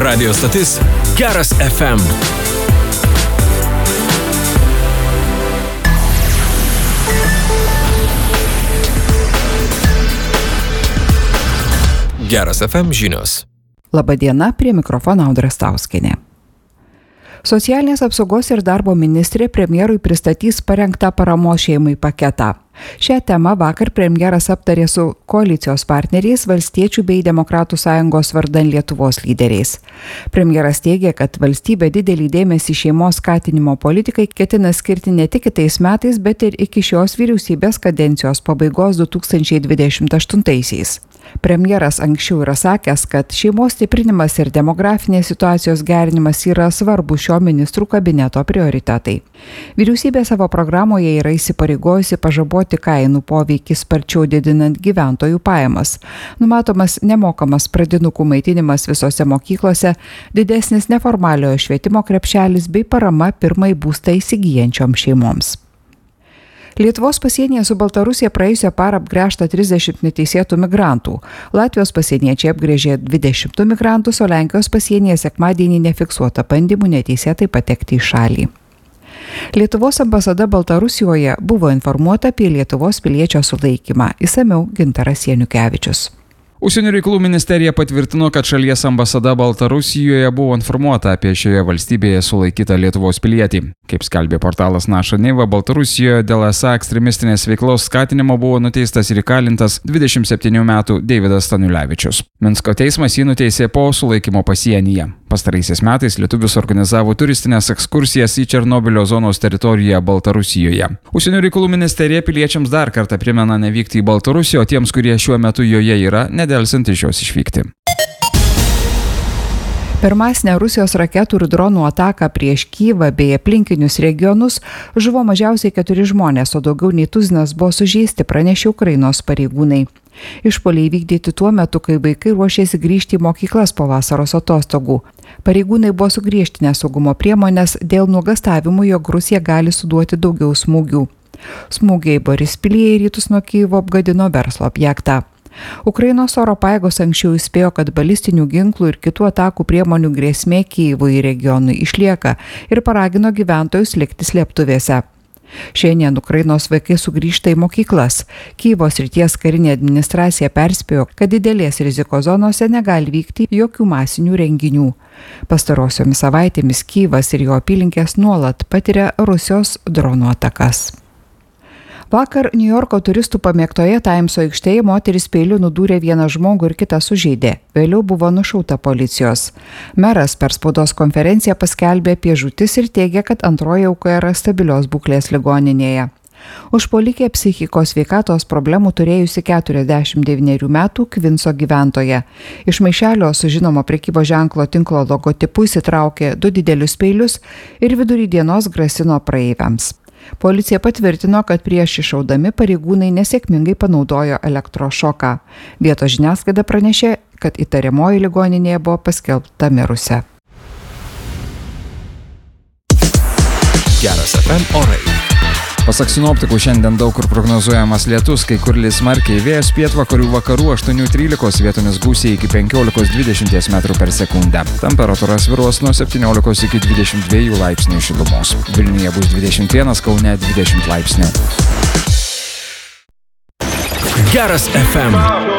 Radio stotis Geras FM. Geras FM žinios. Labadiena, prie mikrofono Audra Stauskienė. Socialinės apsaugos ir darbo ministrė premjerui pristatys parengtą paramos šeimai paketą. Šią temą vakar premjeras aptarė su koalicijos partneriais, Valstiečių bei Demokratų sąjungos vardan Lietuvos lyderiais. Premjeras teigia, kad valstybė didelį dėmesį šeimos skatinimo politikai ketina skirti ne tik kitais metais, bet ir iki šios vyriausybės kadencijos pabaigos 2028-aisiais. Premjeras anksčiau yra sakęs, kad šeimos stiprinimas ir demografinės situacijos gerinimas yra svarbu šio ministrų kabineto prioritetai. Vyriausybė savo programoje yra įsipareigojusi pažaboti kainų poveikį sparčiau didinant gyventojų pajamas. Numatomas nemokamas pradinukų maitinimas visose mokyklose, didesnis neformaliojo švietimo krepšelis bei parama pirmąjį būstą įsigyjančioms šeimoms. Lietuvos pasienyje su Baltarusija praėjusią parą apgręžta 30 neteisėtų migrantų. Latvijos pasieniečiai apgręžė 20 migrantus, o Lenkijos pasienyje sekmadienį nefiksuota bandymų neteisėtai patekti į šalį. Lietuvos ambasada Baltarusijoje buvo informuota apie Lietuvos piliečio sulaikymą. Išsamiau Gintaras Janukevičius. Užsienio reikalų ministerija patvirtino, kad šalies ambasada Baltarusijoje buvo informuota apie šioje valstybėje sulaikytą Lietuvos pilietį. Kaip skelbė portalas Naša Neva, Baltarusijoje dėl esą ekstremistinės veiklos skatinimo buvo nuteistas ir įkalintas 27 metų Deividas Staniulevičius. Minsko teismas jį nuteisė po sulaikymo pasienyje. Pastaraisiais metais lietuvis organizavo turistinės ekskursijas į Černobylio zonos teritoriją Baltarusijoje. Užsienio reikalų ministerija piliečiams dar kartą primena nevykti į Baltarusiją, o tiems, kurie šiuo metu joje yra, nedelsiant iš jos išvykti. Per masinę Rusijos raketų ir dronų ataką prieš Kyjivą bei aplinkinius regionus žuvo mažiausiai 4 žmonės, o daugiau nei tuzinas buvo sužeisti, pranešė Ukrainos pareigūnai. Išpuoliai įvykdyti tuo metu, kai vaikai ruošėsi grįžti į mokyklas po vasaros atostogų. Pareigūnai buvo sugriežtinę saugumo priemonės dėl nuogąstavimų, jog Rusija gali suduoti daugiau smūgių. Smūgiai Borispilyje į rytus nuo Kyjivo apgadino verslo objektą. Ukrainos oro pajėgos anksčiau įspėjo, kad balistinių ginklų ir kitų atakų priemonių grėsmė Kyjivui regionui išlieka ir paragino gyventojus likti slėptuvėse. Šiandien Ukrainos vaikai sugrįžta į mokyklas. Kyjivo srities karinė administracija perspėjo, kad didelės rizikos zonose negali vykti jokių masinių renginių. Pastarosiomis savaitėmis Kyjivas ir jo apylinkės nuolat patiria Rusijos dronų atakas. Vakar Niujorko turistų pamėgtoje Taimso aikštėje moteris peiliu nudūrė vieną žmogų ir kitą sužeidė. Vėliau buvo nušauta policijos. Meras per spaudos konferenciją paskelbė apie žūtis ir teigė, kad antroji auka yra stabilios būklės ligoninėje. Užpuolikė psichikos sveikatos problemų turėjusi 49 metų Kvinso gyventoja. Iš maišelio su žinomo prekybos ženklo tinklo logotipu įsitraukė 2 didelius peilius ir vidury dienos grasino praeiviams. Policija patvirtino, kad prieš iššaudami pareigūnai nesėkmingai panaudojo elektrošoką. Vietos žiniasklaida pranešė, kad įtariamoji ligoninėje buvo paskelbta mirusia. Geras FM orai. Pasak sinoptikų, šiandien daug kur prognozuojamas lietus, kai kur lis smarkiai, vėjas pietvakarių vakarų 8-13, vietomis gūsiai iki 15-20 metrų per sekundę. Temperatūra svyruos nuo 17 iki 22 laipsnių šilumos. Vilniuje bus 21, Kaune 20 laipsnių. Geras FM.